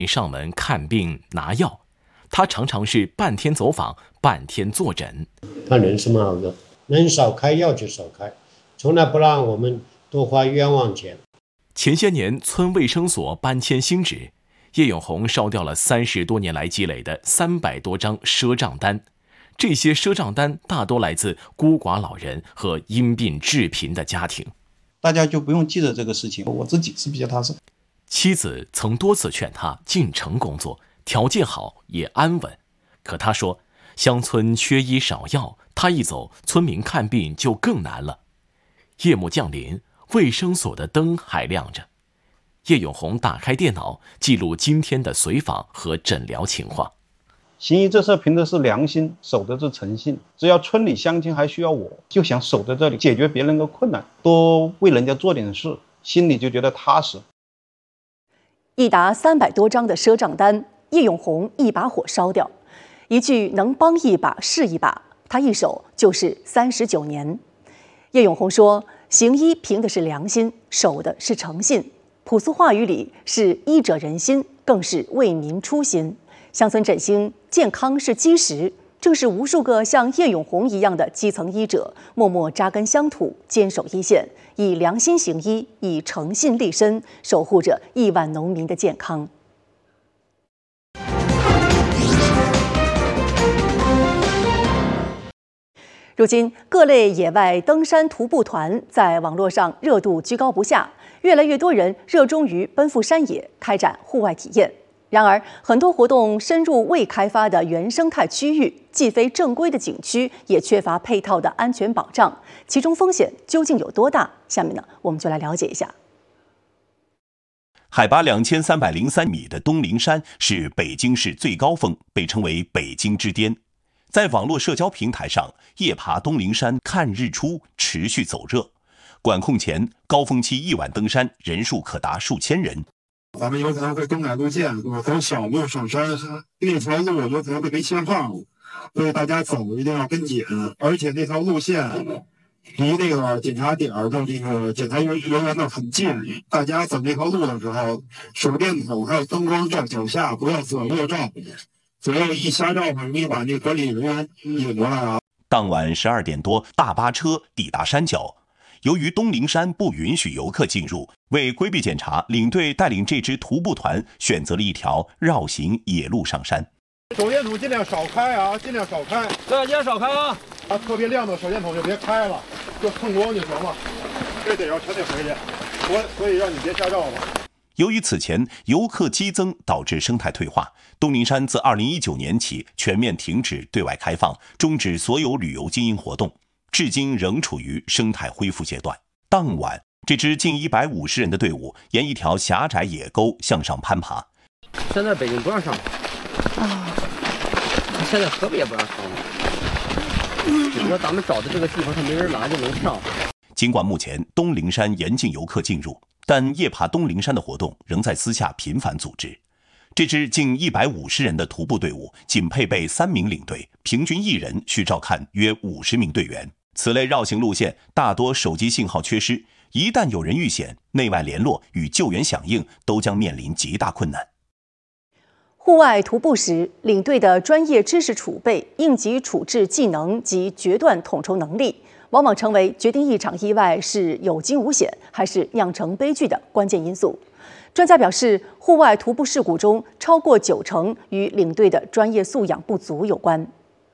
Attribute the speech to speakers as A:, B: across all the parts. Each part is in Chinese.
A: 上门看病拿药，他常常是半天走访，半天坐诊。
B: 他人是蛮好的，能少开药就少开，从来不让我们多花冤枉钱。
A: 前些年村卫生所搬迁新址，叶永红烧掉了30多年来积累的300多张赊账单。这些赊账单大多来自孤寡老人和因病致贫的家庭。
C: 大家就不用记得这个事情，我自己是比较踏实。
A: 妻子曾多次劝他进城工作，条件好也安稳，可他说乡村缺医少药，他一走，村民看病就更难了。夜幕降临，卫生所的灯还亮着。叶永红打开电脑，记录今天的随访和诊疗情况。
C: 行医这事凭的是良心，守的是诚信。只要村里乡亲还需要我，就想守在这里，解决别人的困难，多为人家做点事，心里就觉得踏实。
D: 一沓300多张的赊账单，叶永红一把火烧掉。一句能帮一把是一把，他一守就是39年。叶永红说，行医凭的是良心，守的是诚信。朴素话语里是医者仁心，更是为民初心。乡村振兴，健康是基石，正是无数个像叶永红一样的基层医者，默默扎根乡土，坚守一线，以良心行医，以诚信立身，守护着亿万农民的健康。如今，各类野外登山徒步团在网络上热度居高不下，越来越多人热衷于奔赴山野，开展户外体验。然而，很多活动深入未开发的原生态区域，既非正规的景区，也缺乏配套的安全保障，其中风险究竟有多大？下面呢，我们就来了解一下。
E: 海拔2303米的东陵山是北京市最高峰，被称为北京之巅。在网络社交平台上，夜爬东陵山看日出持续走热。管控前，高峰期一晚登山人数可达数千人。
F: 咱们有可能会更改路线，走小路上山，那条路有可能会被限号，所以大家走一定要跟紧。而且那条路线离那个检查点的这个检查人员呢很近，大家走这条路的时候，手电筒还有灯光照脚下，不要左右照，左右一瞎照很容易把那管理人员引过来啊。
E: 当晚12点多，大巴车抵达山脚。由于东陵山不允许游客进入，为规避检查，领队带领这支徒步团选择了一条绕行野路上山。
F: 手电筒尽量少开啊，尽量少开。
G: 对，尽量少开啊！
F: 特别亮的手电筒就别开了，就碰光就行了。这得要全得回去，所以让你别瞎照了。
E: 由于此前游客激增导致生态退化，东陵山自2019年起全面停止对外开放，终止所有旅游经营活动。至今仍处于生态恢复阶段。当晚，这支近150人的队伍沿一条狭窄野沟向上攀爬。
G: 现在北京不让上啊，现在河北也不让上。只不过咱们找的这个地方，它没人来就能上。
E: 尽管目前东陵山严禁游客进入，但夜爬东陵山的活动仍在私下频繁组织。这支近150人的徒步队伍仅配备3名领队，平均1人需照看约50名队员。此类绕行路线大多手机信号缺失，一旦有人遇险，内外联络与救援响应都将面临极大困难。
D: 户外徒步时，领队的专业知识储备、应急处置技能及决断统筹能力，往往成为决定一场意外是有惊无险还是酿成悲剧的关键因素。专家表示，户外徒步事故中超过90%与领队的专业素养不足有关。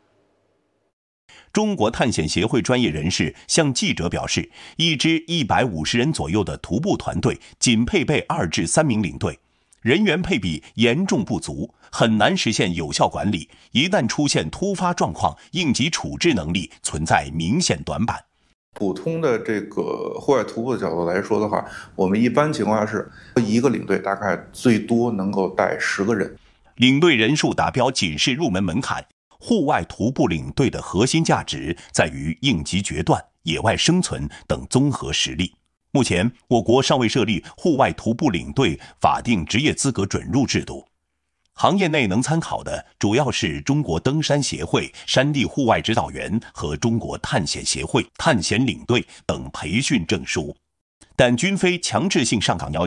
E: 中国探险协会专业人士向记者表示，一支150人左右的徒步团队仅配备2至3名领队，人员配比严重不足，很难实现有效管理。一旦出现突发状况，应急处置能力存在明显短板。
H: 普通的这个户外徒步的角度来说的话，我们一般情况下是一个领队大概最多能够带10个人。
E: 领队人数达标仅是入门门槛。户外徒步领队的核心价值在于应急决断、野外生存等综合实力。目前，我国尚未设立户外徒步领队法定职业资格准入制度。行业内能参考的主要是中国登山协会山地户外指导员和中国探险协会探险领队等培训证书，但均非强制性上岗要求。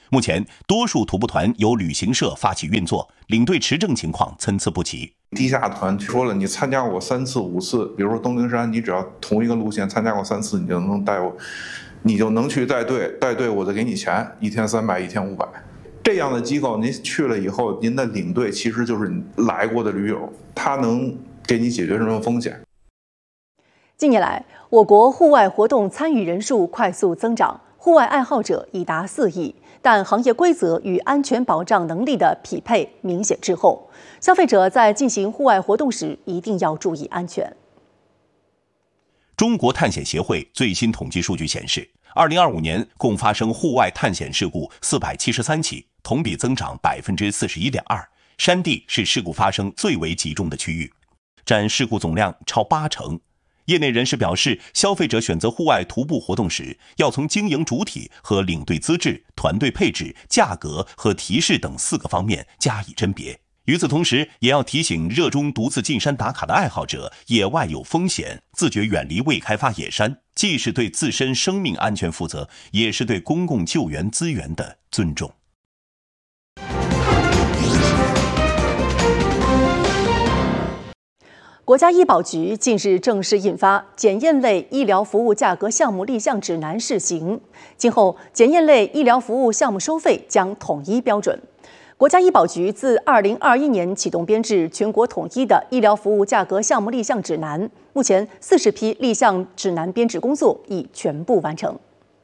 E: 目前，多数徒步团由旅行社发起运作，领队持证情况参差不齐。
H: 地下团说了，你参加过3次、5次，比如说东陵山，你只要同一个路线参加过3次，你就能带我，你就能去带队，我再给你钱，1天300，1天500。这样的机构，您去了以后，您的领队其实就是来过的驴友，他能给你解决什么风险？
D: 近年来，我国户外活动参与人数快速增长，户外爱好者已达4亿，但行业规则与安全保障能力的匹配明显滞后。消费者在进行户外活动时一定要注意安全。
E: 中国探险协会最新统计数据显示，2025年共发生户外探险事故473起，同比增长41.2%。山地是事故发生最为集中的区域，占事故总量超80%。业内人士表示，消费者选择户外徒步活动时，要从经营主体和领队资质、团队配置、价格和提示等4个方面加以甄别。与此同时，也要提醒热衷独自进山打卡的爱好者，野外有风险，自觉远离未开发野山，既是对自身生命安全负责，也是对公共救援资源的尊重。
D: 国家医保局近日正式印发检验类医疗服务价格项目立项指南试行，今后检验类医疗服务项目收费将统一标准。国家医保局自2021年启动编制全国统一的医疗服务价格项目立项指南，目前40批立项指南编制工作已全部完成。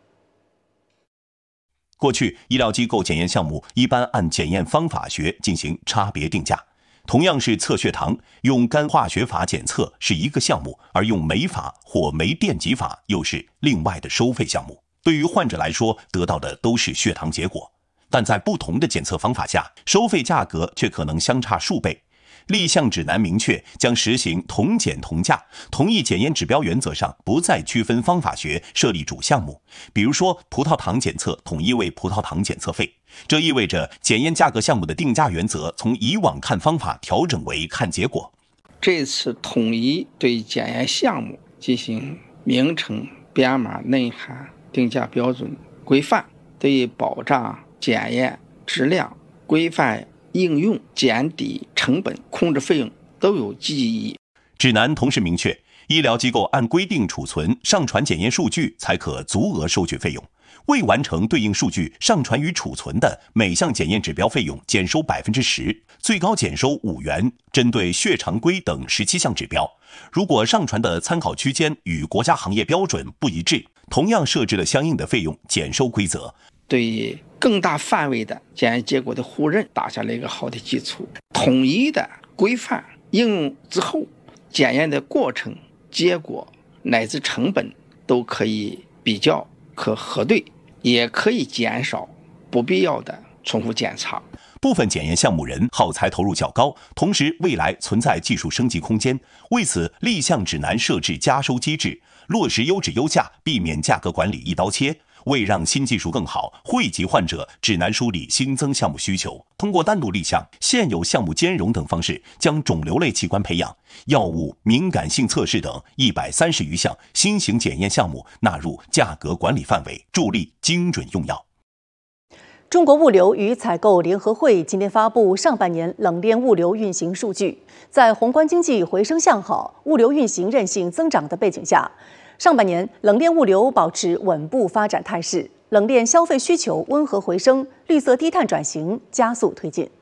E: 过去，医疗机构检验项目一般按检验方法学进行差别定价。同样是测血糖，用干化学法检测是一个项目，而用酶法或酶电极法又是另外的收费项目。对于患者来说，得到的都是血糖结果，但在不同的检测方法下，收费价格却可能相差数倍。立项指南明确将实行同检同价，同一检验指标原则上不再区分方法学设立主项目。比如说，葡萄糖检测统一为葡萄糖检测费，这意味着检验价格项目的定价原则从以往看方法调整为看结果。
I: 这次统一对检验项目进行名称、编码、内涵、定价标准、规范，对保障检验质量、规范应用、减低成本、控制费用都有积极意义。
E: 指南同时明确，医疗机构按规定储存、上传检验数据才可足额收取费用。未完成对应数据上传与储存的每项检验指标费用减收10%，最高减收5元。针对血常规等17项指标，如果上传的参考区间与国家行业标准不一致，同样设置了相应的费用减收规则。
I: 对更大范围的检验结果的互认打下了一个好的基础。统一的规范应用之后，检验的过程、结果乃至成本都可以比较、可核对，也可以减少不必要的重复检查。
E: 部分检验项目人耗材投入较高，同时未来存在技术升级空间，为此立项指南设置加收机制，落实优质优价，避免价格管理一刀切。为让新技术更好，惠及患者，指南梳理新增项目需求，通过单独立项、现有项目兼容等方式，将肿瘤类器官培养、药物敏感性测试等130余项新型检验项目纳入价格管理范围，助力精准用药。
D: 中国物流与采购联合会今天发布上半年冷链物流运行数据，在宏观经济回升向好、物流运行韧性增长的背景下，上半年冷链物流保持稳步发展态势，冷链消费需求温和回升，绿色低碳转型加速推进。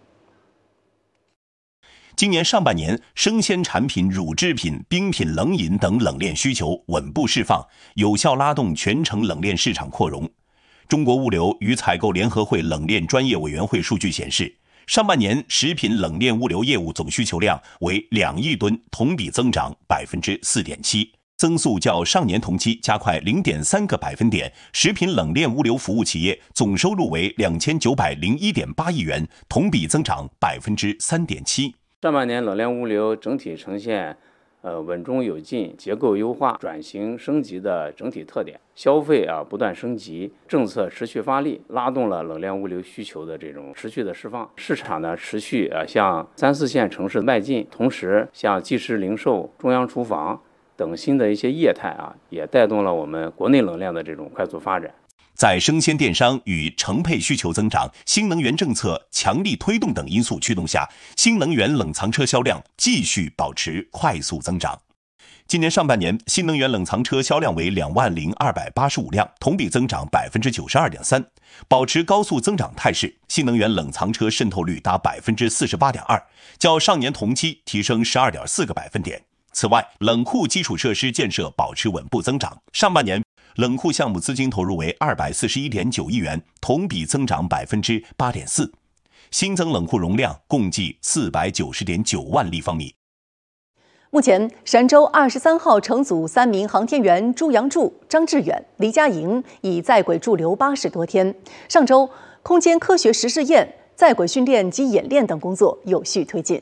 E: 今年上半年，生鲜产品、乳制品、冰品、冷饮等冷链需求稳步释放，有效拉动全程冷链市场扩容。中国物流与采购联合会冷链专业委员会数据显示，上半年食品冷链物流业务总需求量为2亿吨，同比增长4.7%。增速较上年同期加快0.3个百分点，食品冷链物流服务企业总收入为2901.8亿元，同比增长3.7%。
J: 上半年冷链物流整体呈现稳中有进、结构优化、转型升级的整体特点。消费不断升级，政策持续发力，拉动了冷链物流需求的这种持续的释放。市场呢持续向3、4线城市迈进，同时像即时零售、中央厨房等新的一些业态也带动了我们国内冷链的这种快速发展。
E: 在生鲜电商与承配需求增长、新能源政策强力推动等因素驱动下，新能源冷藏车销量继续保持快速增长。今年上半年，新能源冷藏车销量为20285辆，同比增长92.3%，保持高速增长态势。新能源冷藏车渗透率达48.2%，较上年同期提升12.4个百分点。此外，冷库基础设施建设保持稳步增长。上半年，冷库项目资金投入为241.9亿元，同比增长8.4%，新增冷库容量共计490.9万立方米。
D: 目前，神舟23号乘组3名航天员朱杨柱、张志远、黎佳莹已在轨驻留80多天。上周，空间科学实试验、在轨训练及演练等工作有序推进。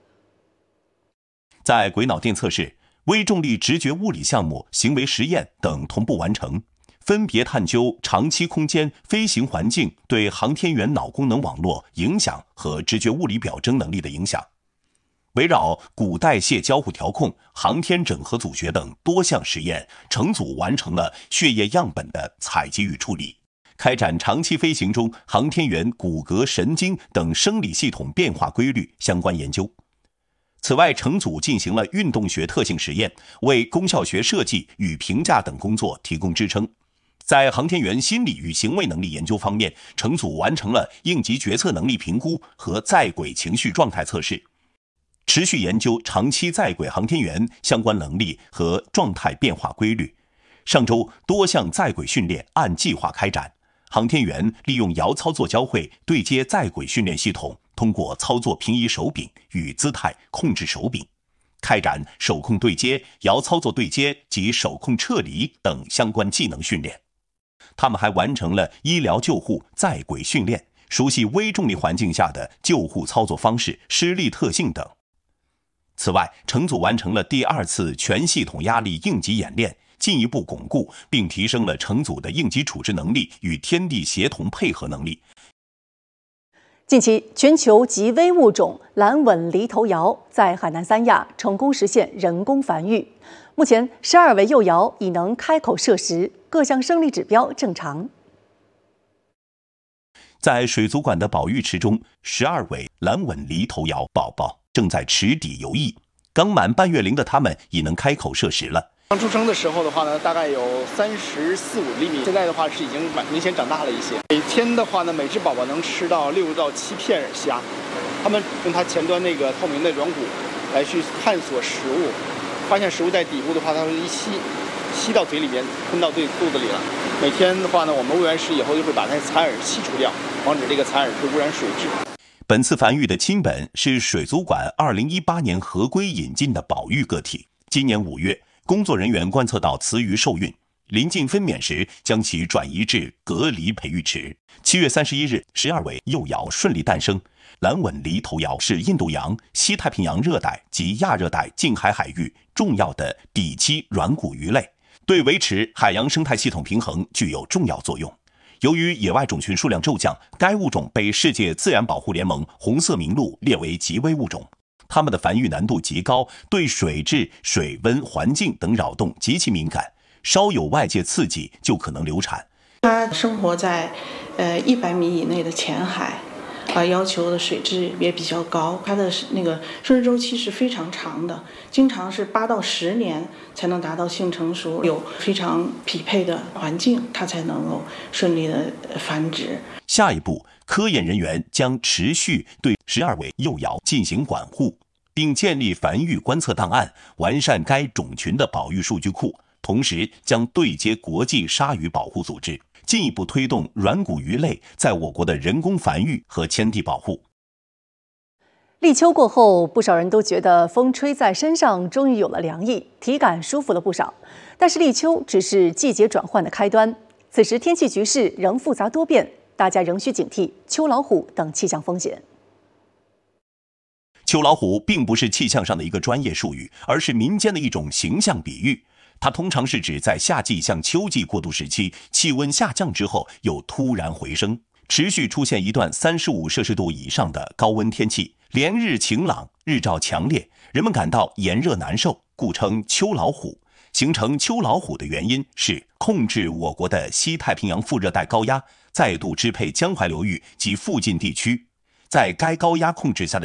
E: 在轨脑电测试、微重力直觉物理项目、行为实验等同步完成，分别探究长期空间飞行环境对航天员脑功能网络影响和直觉物理表征能力的影响。围绕骨代谢交互调控、航天整合组学等多项实验，乘组完成了血液样本的采集与处理，开展长期飞行中航天员骨骼、神经等生理系统变化规律相关研究。此外，乘组进行了运动学特性实验，为功效学设计与评价等工作提供支撑。在航天员心理与行为能力研究方面，乘组完成了应急决策能力评估和在轨情绪状态测试，持续研究长期在轨航天员相关能力和状态变化规律。上周，多项在轨训练按计划开展，航天员利用遥操作交会对接在轨训练系统，通过操作平移手柄与姿态控制手柄，开展手控对接、遥操作对接及手控撤离等相关技能训练。他们还完成了医疗救护在轨训练，熟悉微重力环境下的救护操作方式、施力特性等。此外，乘组完成了第2次全系统压力应急演练，进一步巩固并提升了乘组的应急处置能力与天地协同配合能力。
D: 近期，全球极危物种蓝吻犁头鹞在海南三亚成功实现人工繁育。目前，12尾幼鹞已能开口摄食，各项生理指标正常。
E: 在水族馆的保育池中，12尾蓝吻犁头鹞宝宝正在池底游弋，刚满半月龄的它们已能开口摄食了。
K: 刚出生的时候的话呢，大概有34-5厘米，现在的话是已经明显长大了一些。每天的话呢，每只宝宝能吃到6到7片虾，它们用它前端那个透明的软骨来去探索食物，发现食物在底部的话，它会一吸到嘴里边，吞到肚子里了。每天的话呢，我们喂完食以后就会把那残饵剔除掉，防止这个残饵会污染水质。
E: 本次繁育的亲本是水族馆2018年合规引进的保育个体。今年5月，工作人员观测到雌鱼受孕，临近分娩时将其转移至隔离培育池。7月31日，12尾幼鹞顺利诞生。蓝吻犁头鹞是印度洋、西太平洋热带及亚热带近海海域重要的底栖软骨鱼类，对维持海洋生态系统平衡具有重要作用。由于野外种群数量骤降，该物种被世界自然保护联盟红色名录列为极危物种。它们的繁育难度极高，对水质、水温、环境等扰动极其敏感，稍有外界刺激就可能流产。
L: 它生活在100米以内的浅海，要求的水质也比较高，它的那个生殖周期是非常长的，经常是8到10年才能达到性成熟，有非常匹配的环境，它才能够顺利的繁殖。
E: 下一步，科研人员将持续对12尾幼鹞进行管护，并建立繁育观测档案，完善该种群的保育数据库，同时将对接国际鲨鱼保护组织，进一步推动软骨鱼类在我国的人工繁育和迁地保护。
D: 立秋过后，不少人都觉得风吹在身上终于有了凉意，体感舒服了不少。但是立秋只是季节转换的开端，此时天气局势仍复杂多变，大家仍需警惕秋老虎等气象风险。
E: 秋老虎并不是气象上的一个专业术语，而是民间的一种形象比喻。它通常是指在夏季向秋季过渡时期，气温下降之后又突然回升，持续出现一段35摄氏度以上的高温天气，连日晴朗，日照强烈，人们感到炎热难受，故称秋老虎。 形成秋老虎的原因是控制我国的西太平洋副热带高压再度支配江淮流域及附近地区，在该高压控制下的